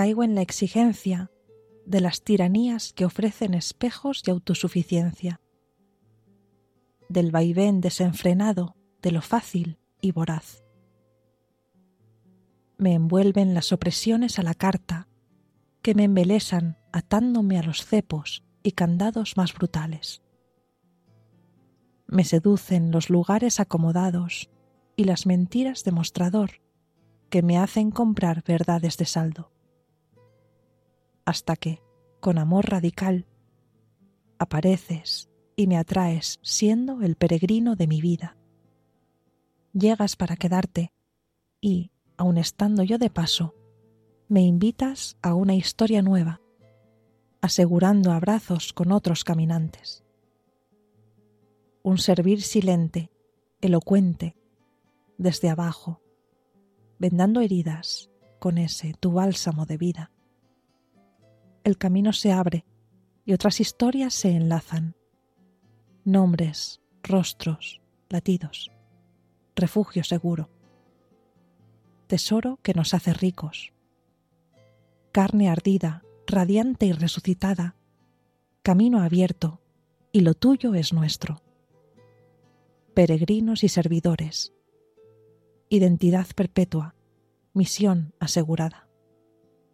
caigo en la exigencia de las tiranías que ofrecen espejos de autosuficiencia, del vaivén desenfrenado de lo fácil y voraz. Me envuelven las opresiones a la carta que me embelesan atándome a los cepos y candados más brutales. Me seducen los lugares acomodados y las mentiras de mostrador que me hacen comprar verdades de saldo, hasta que, con amor radical, apareces y me atraes siendo el peregrino de mi vida. Llegas para quedarte y, aun estando yo de paso, me invitas a una historia nueva, asegurando abrazos con otros caminantes. Un servir silente, elocuente, desde abajo, vendando heridas con ese tu bálsamo de vida. El camino se abre y otras historias se enlazan. Nombres, rostros, latidos, refugio seguro. Tesoro que nos hace ricos. Carne ardida, radiante y resucitada, camino abierto, y lo tuyo es nuestro. Peregrinos y servidores. Identidad perpetua, misión asegurada.